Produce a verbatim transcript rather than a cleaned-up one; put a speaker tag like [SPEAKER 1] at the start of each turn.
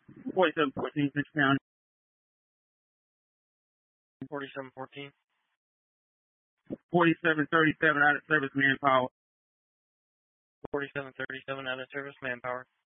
[SPEAKER 1] forty-seven fourteen, Central County.
[SPEAKER 2] forty-seven fourteen.
[SPEAKER 1] forty-seven thirty-seven, out of service manpower.
[SPEAKER 2] forty-seven thirty-seven, out of service manpower.